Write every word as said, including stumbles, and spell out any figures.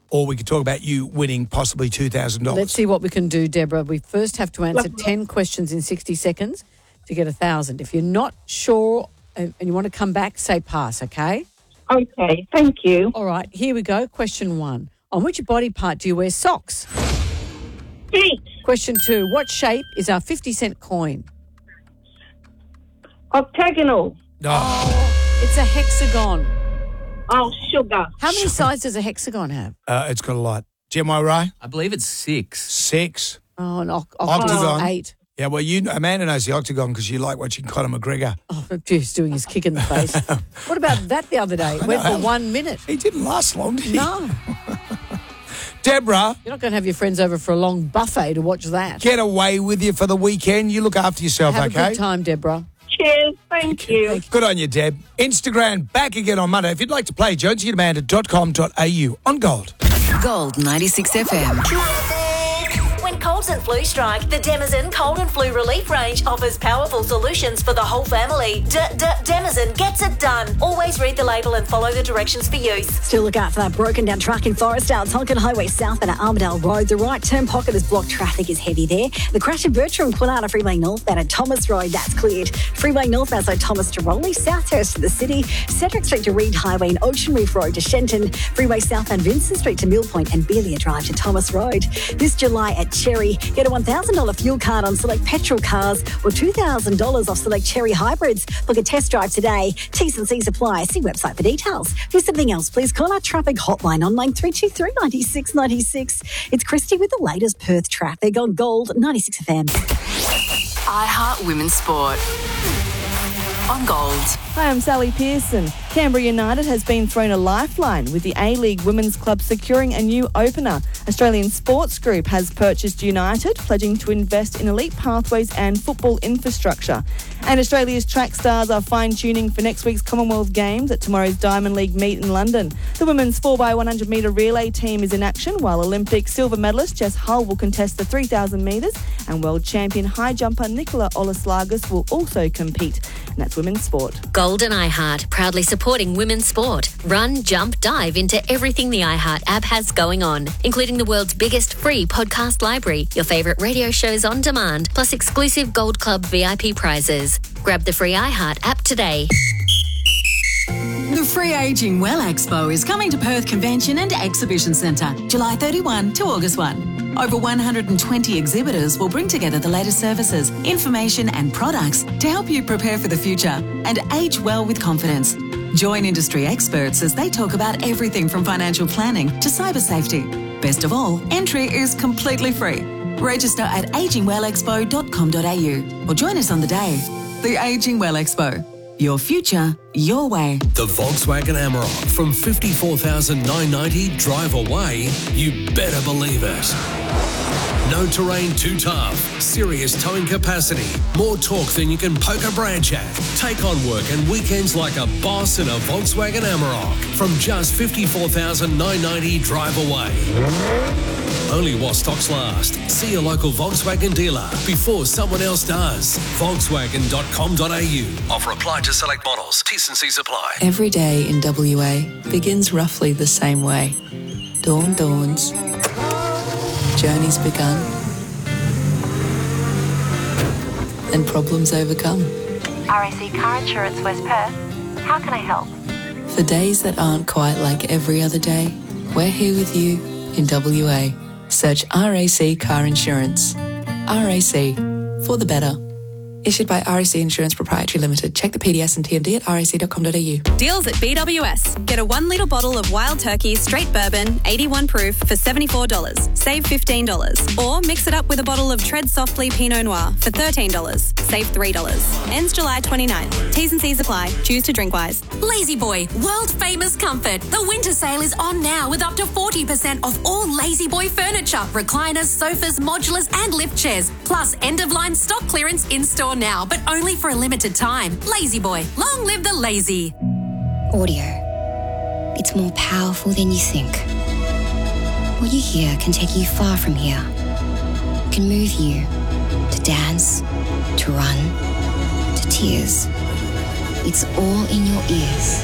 or we could talk about you winning possibly two thousand dollars. Let's see what we can do, Deborah. We first have to answer ten questions in sixty seconds to get one thousand. If you're not sure and you want to come back, say pass, okay? Okay, thank you. All right, here we go. Question one. On which body part do you wear socks? Feet. Question two. What shape is our fifty cent coin? Octagonal. Oh, It's a hexagon. Oh, sugar. How many sides does a hexagon have? uh, it's got a lot. Jim, am I right? I believe it's six. Six. Oh, an oc- Octagon. octagon. Eight. Yeah, well, you Amanda knows the octagon because you like watching Conor McGregor. Oh, he's doing his kick in the face. What about that the other day? It went for one minute. He didn't last long, did he? No. Deborah, You're not going to have your friends over for a long buffet to watch that. get away with you for the weekend. You look after yourself, Have okay? a good time, Deborah. Cheers, thank you. Good on you, Deb. Instagram back again on Monday. If you'd like to play, jonesy amanda dot com dot a u on Gold. Gold ninety-six F M. When colds and flu strike, the Demazen Cold and Flu Relief Range offers powerful solutions for the whole family. D-D-Demazen gets it done. Always read the label and follow the directions for use. Still look out for that broken down truck in Forestdale, Tonkin Highway South and at Armadale Road. The right turn pocket is blocked. Traffic is heavy there. The crash in Bertram, Quinana Freeway Northbound at Thomas Road, that's cleared. Freeway Northbound, so Thomas to Rowley, Southhurst to the city, Cedric Street to Reed Highway and Ocean Reef Road to Shenton, Freeway South and Vincent Street to Mill Point and Belia Drive to Thomas Road. This July at Cherry, get a one thousand dollars fuel card on select petrol cars or two thousand dollars off select Cherry hybrids. Book a test drive today. T's and C's apply. See website for details. For something else, please call our traffic hotline on line three two three, nine six nine six. It's Christy with the latest Perth traffic on Gold ninety-six F M. iHeart Women's Sport on Gold. Hi, I'm Sally Pearson. Canberra United has been thrown a lifeline with the A-League Women's Club securing a new opener. Australian Sports Group has purchased United, pledging to invest in elite pathways and football infrastructure. And Australia's track stars are fine-tuning for next week's Commonwealth Games at tomorrow's Diamond League meet in London. The women's four by one hundred metre relay team is in action, while Olympic silver medalist Jess Hull will contest the three thousand metres and world champion high jumper Nicola Olaslagis will also compete. And that's women's sport. Gold and iHeart, proudly supporting women's sport. Run, jump, dive into everything the iHeart app has going on, including the world's biggest free podcast library, your favourite radio shows on demand, plus exclusive Gold Club V I P prizes. Grab the free iHeart app today. The Free Aging Well Expo is coming to Perth Convention and Exhibition Centre, July thirty-first to August first. Over one hundred twenty exhibitors will bring together the latest services, information and products to help you prepare for the future and age well with confidence. Join industry experts as they talk about everything from financial planning to cyber safety. Best of all, entry is completely free. Register at aging well expo dot com dot a u or join us on the day. The Aging Well Expo. Your future, your way. The Volkswagen Amarok from fifty-four thousand nine hundred ninety dollars drive away. You better believe it. No terrain too tough. Serious towing capacity. More torque than you can poke a branch at. Take on work and weekends like a boss in a Volkswagen Amarok from just fifty-four thousand nine hundred ninety dollars drive away. Only while stocks last. See your local Volkswagen dealer before someone else does. Volkswagen dot com dot a u. Offer applied to select models. T's and C's apply. Every day in W A begins roughly the same way. Dawn dawns. Journey's begun. And problems overcome. R A C Car Insurance West Perth. How can I help? For days that aren't quite like every other day, we're here with you in W A. Search R A C Car Insurance. R A C, for the better. Issued by R A C Insurance Proprietary Limited. Check the P D S and T M D at r a c dot com dot a u. Deals at B W S. Get a one litre bottle of Wild Turkey Straight Bourbon, eighty-one proof, for seventy-four dollars. Save fifteen dollars. Or mix it up with a bottle of Tread Softly Pinot Noir for thirteen dollars. Save three dollars. Ends July twenty-ninth. T's and C's apply. Choose to drink wise. Lazy Boy, world famous comfort. The winter sale is on now with up to forty percent off all Lazy Boy furniture, recliners, sofas, modulars and lift chairs. Plus end of line stock clearance in store now, but only for a limited time. Lazy Boy, long live the lazy. Audio. It's more powerful than you think. What you hear can take you far from here. It can move you to dance, to run, to tears. It's all in your ears.